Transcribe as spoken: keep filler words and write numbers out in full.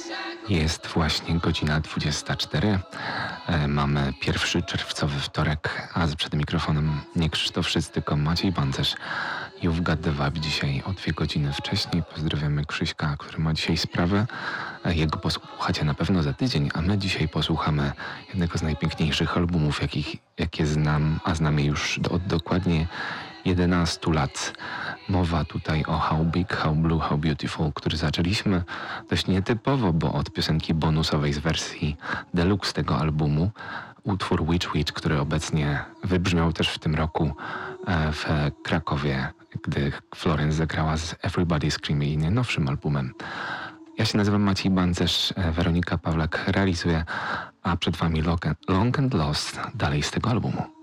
Jest właśnie godzina dwudziesta cztery. E, mamy pierwszy czerwcowy wtorek, a przed mikrofonem nie Krzysztof Szyc, tylko Maciej Bancerz. You've Got The Vibe dzisiaj o dwie godziny wcześniej. Pozdrawiamy Krzyśka, który ma dzisiaj sprawę. E, jego posłuchacie na pewno za tydzień, a my dzisiaj posłuchamy jednego z najpiękniejszych albumów, jakich, jakie znam, a znam je już do, od dokładnie jedenastu lat. Mowa tutaj o How Big, How Blue, How Beautiful, który zaczęliśmy dość nietypowo, bo od piosenki bonusowej z wersji deluxe tego albumu. Utwór Witch Witch, który obecnie wybrzmiał też w tym roku w Krakowie, gdy Florence zagrała z Everybody Scream, jej najnowszym albumem. Ja się nazywam Maciej Bancerz, Weronika Pawlak realizuje, a przed Wami Long and Lost, dalej z tego albumu.